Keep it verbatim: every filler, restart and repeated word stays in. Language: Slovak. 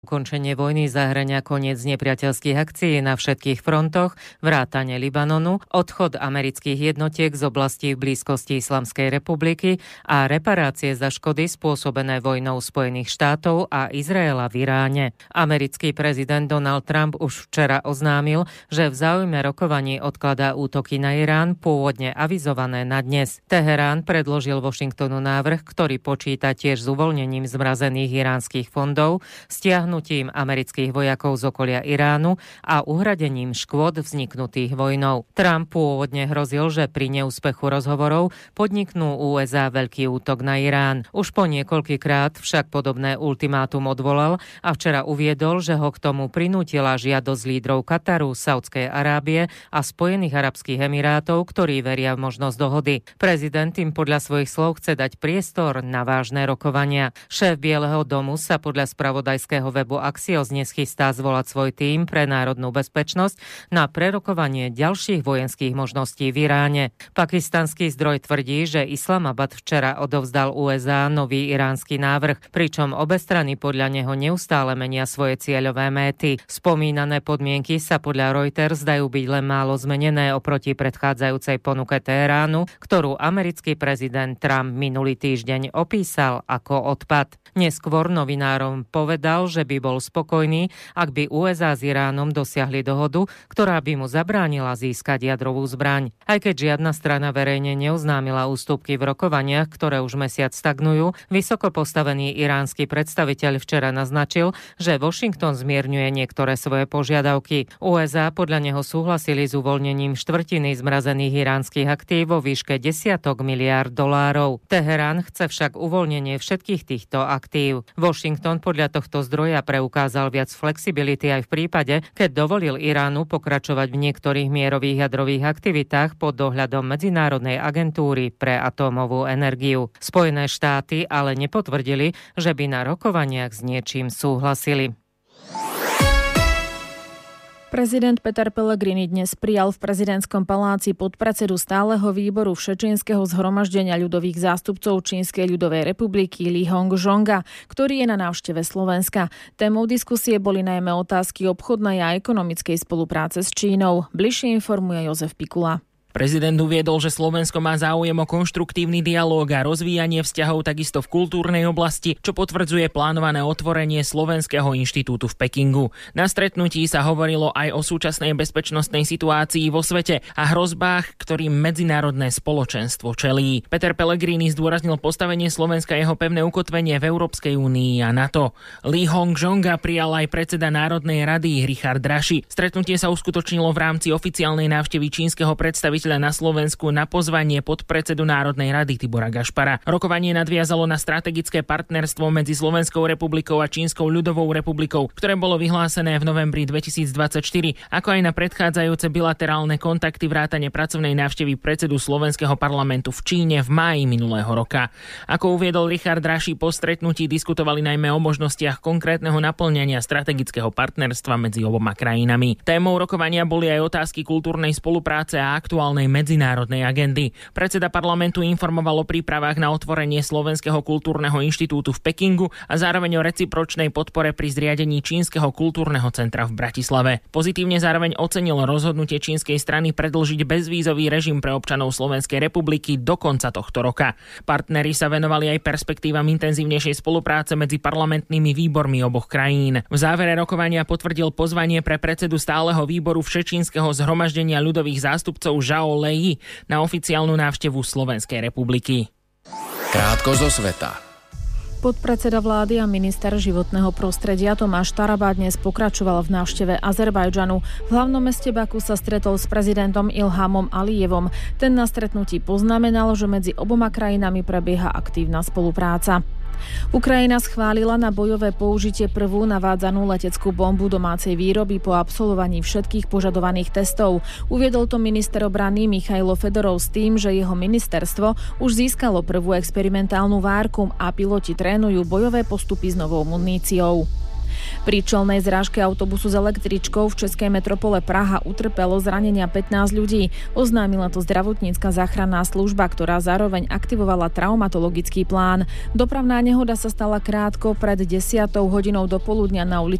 Ukončenie vojny zahŕňa koniec nepriateľských akcií na všetkých frontoch, vrátane Libanonu, odchod amerických jednotiek z oblastí v blízkosti Islamskej republiky a reparácie za škody spôsobené vojnou Spojených štátov a Izraela v Iráne. Americký prezident Donald Trump už včera oznámil, že v záujme rokovaní odkladá útoky na Irán, pôvodne avizované na dnes. Teherán predložil Washingtonu návrh, ktorý počíta tiež s uvoľnením zmrazených iránskych fondov, stiahnuť stiahnutím amerických vojakov z okolia Iránu a uhradením škôd vzniknutých vojnou. Trump pôvodne hrozil, že pri neúspechu rozhovorov podniknú ú es á veľký útok na Irán. Už po niekoľkýkrát však podobné ultimátum odvolal a včera uviedol, že ho k tomu prinútila žiadosť lídrov Kataru, Saudskej Arábie a Spojených arabských emirátov, ktorí veria v možnosť dohody. Prezident im podľa svojich slov chce dať priestor na vážne rokovania. Šéf Bieleho domu sa podľa spravodajského webu Axios dnes chystá zvolať svoj tím pre národnú bezpečnosť na prerokovanie ďalších vojenských možností v Iráne. Pakistanský zdroj tvrdí, že Islamabad včera odovzdal ú es á nový iránsky návrh, pričom obe strany podľa neho neustále menia svoje cieľové méty. Spomínané podmienky sa podľa Reuters zdajú byť len málo zmenené oproti predchádzajúcej ponuke Teheránu, ktorú americký prezident Trump minulý týždeň opísal ako odpad. Neskôr novinárom povedal, že by bol spokojný, ak by ú es á s Iránom dosiahli dohodu, ktorá by mu zabránila získať jadrovú zbraň. Aj keď žiadna strana verejne neoznámila ústupky v rokovaniach, ktoré už mesiac stagnujú, vysoko postavený iránsky predstaviteľ včera naznačil, že Washington zmierňuje niektoré svoje požiadavky. ú es á podľa neho súhlasili s uvoľnením štvrtiny zmrazených iránskych aktív vo výške desiatok miliárd dolárov. Teherán chce však uvoľnenie všetkých týchto aktív. Washington podľa tohto zdroja preukázal viac flexibility aj v prípade, keď dovolil Iránu pokračovať v niektorých mierových jadrových aktivitách pod dohľadom Medzinárodnej agentúry pre atómovú energiu. Spojené štáty ale nepotvrdili, že by na rokovaniach s niečím súhlasili. Prezident Peter Pellegrini dnes prijal v prezidentskom paláci podpredsedu stáleho výboru Všečínskeho zhromaždenia ľudových zástupcov Čínskej ľudovej republiky Li Hongzhonga, ktorý je na návšteve Slovenska. Témou diskusie boli najmä otázky obchodnej a ekonomickej spolupráce s Čínou. Bližšie informuje Jozef Pikula. Prezident uviedol, že Slovensko má záujem o konštruktívny dialóg a rozvíjanie vzťahov takisto v kultúrnej oblasti, čo potvrdzuje plánované otvorenie Slovenského inštitútu v Pekingu. Na stretnutí sa hovorilo aj o súčasnej bezpečnostnej situácii vo svete a hrozbách, ktorým medzinárodné spoločenstvo čelí. Peter Pellegrini zdôraznil postavenie Slovenska a jeho pevné ukotvenie v Európskej únii a NATO. Li Hongzhonga prijal aj predseda Národnej rady Richard Draši. Stretnutie sa uskutočnilo v rámci oficiálnej návštevy čínskeho predstaviteľa na Slovensku na pozvanie podpredsedu Národnej rady Tibora Gašpara. Rokovanie nadviazalo na strategické partnerstvo medzi Slovenskou republikou a Čínskou ľudovou republikou, ktoré bolo vyhlásené v novembri dvetisícdvadsaťštyri, ako aj na predchádzajúce bilaterálne kontakty vrátane pracovnej návštevy predsedu Slovenského parlamentu v Číne v máji minulého roka. Ako uviedol Richard Draši, po stretnutí diskutovali najmä o možnostiach konkrétneho naplňania strategického partnerstva medzi oboma krajinami. Témou rokovania boli aj otázky kultúrnej spolupráce a aktuálnej medzinárodnej agendy. Predseda parlamentu informoval o prípravách na otvorenie Slovenského kultúrneho inštitútu v Pekingu a zároveň o recipročnej podpore pri zriadení Čínskeho kultúrneho centra v Bratislave. Pozitívne zároveň ocenil rozhodnutie čínskej strany predĺžiť bezvízový režim pre občanov Slovenskej republiky do konca tohto roka. Partneri sa venovali aj perspektívam intenzívnejšej spolupráce medzi parlamentnými výbormi oboch krajín. V závere rokovania potvrdil pozvanie pre predsedu stáleho výboru Všečínskeho zhromaždenia ľudových zástupcov Zhao Lei na oficiálnu návštevu Slovenskej republiky. Krátko zo sveta. Podpredseda vlády a minister životného prostredia Tomáš Taraba dnes pokračoval v návšteve Azerbajdžanu. V hlavnom meste Baku sa stretol s prezidentom Ilhamom Alijevom. Ten na stretnutí poznamenal, že medzi oboma krajinami prebieha aktívna spolupráca. Ukrajina schválila na bojové použitie prvú navádzanú leteckú bombu domácej výroby po absolvovaní všetkých požadovaných testov. Uviedol to minister obrany Michailo Fedorov s tým, že jeho ministerstvo už získalo prvú experimentálnu várku a piloti trénujú bojové postupy s novou muníciou. Pri čelnej zrážke autobusu s električkou v českej metropole Praha utrpelo zranenia pätnásť ľudí. Oznámila to zdravotnícka záchranná služba, ktorá zároveň aktivovala traumatologický plán. Dopravná nehoda sa stala krátko pred desiatou hodinou do poludnia na ulici